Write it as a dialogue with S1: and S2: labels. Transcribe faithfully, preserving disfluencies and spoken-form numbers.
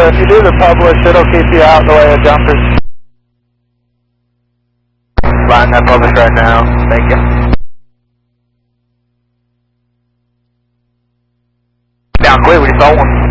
S1: if you do the publish, it'll keep you out the way of jumpers. Flying that publish right now. Thank you. Down quick, we saw one.